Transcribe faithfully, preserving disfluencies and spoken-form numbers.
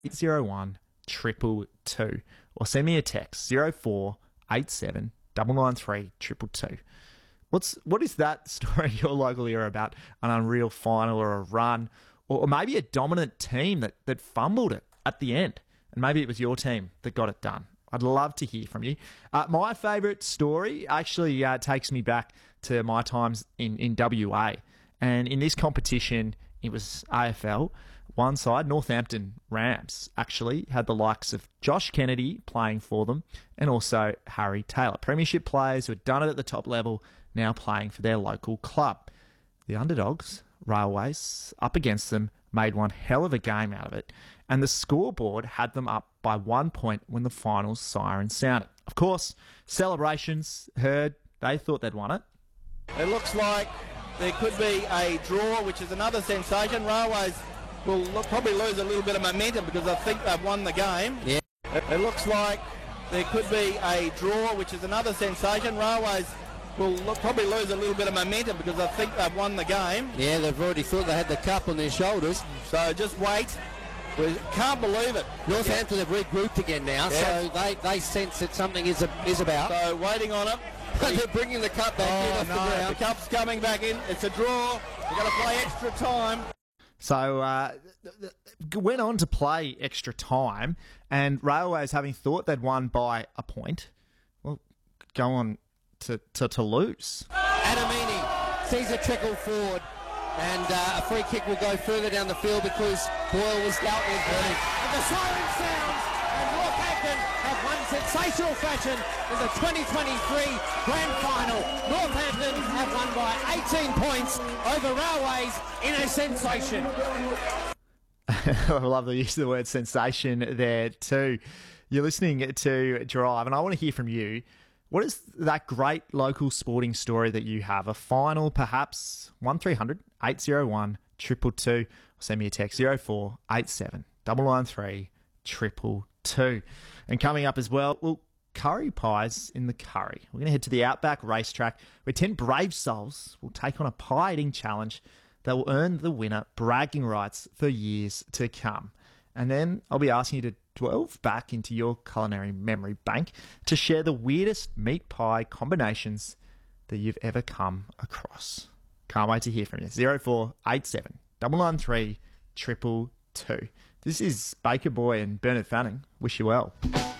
eight zero one triple two, or send me a text zero four eight seven nine nine three triple two. What's what is that story in your local era about an unreal final or a run, or, or maybe a dominant team that that fumbled it at the end, and maybe it was your team that got it done? I'd love to hear from you. Uh, my favourite story actually uh, takes me back to my times in, in W A. And in this competition, it was A F L. One side, Northampton Rams, actually had the likes of Josh Kennedy playing for them and also Harry Taylor. Premiership players who had done it at the top level, now playing for their local club. The underdogs, Railways, up against them, made one hell of a game out of it, and the scoreboard had them up by one point when the final siren sounded. Of course, celebrations heard. They thought they'd won it. It looks like there could be a draw, which is another sensation. Railways will look, probably lose a little bit of momentum because I think they've won the game. Yeah. It, it looks like there could be a draw, which is another sensation. Railways will look, probably lose a little bit of momentum because I think they've won the game. Yeah, they've already thought they had the cup on their shoulders. So just wait. We can't believe it. Northampton have regrouped again now, Yeah. so they, they sense that something is a, is about. So waiting on it. They're bringing the cup back in Oh off the no, ground. the cup's coming back in. It's a draw. We've got to play extra time. So uh, th- th- went on to play extra time, and Railways, having thought they'd won by a point, well, go on to, to, to lose. Adamini sees a trickle forward, and uh, a free kick will go further down the field because Boyle was dealt with. And the siren sounds, and Northampton have won sensational fashion in the twenty twenty-three Grand Final. Northampton have won by eighteen points over Railways in a sensation. I love the use of the word sensation there too. You're listening to Drive, and I want to hear from you. What is that great local sporting story that you have? A final, perhaps? one three hundred eight oh one two two two. Send me a text zero four eight seven nine nine three triple two. And coming up as well, well, curry pies in the curry. We're going to head to the Outback Racetrack where ten brave souls will take on a pie eating challenge that will earn the winner bragging rights for years to come. And then I'll be asking you to delve back into your culinary memory bank to share the weirdest meat pie combinations that you've ever come across. Can't wait to hear from you. zero four eight seven nine nine three triple two. This is Baker Boy and Bernard Fanning. Wish you well.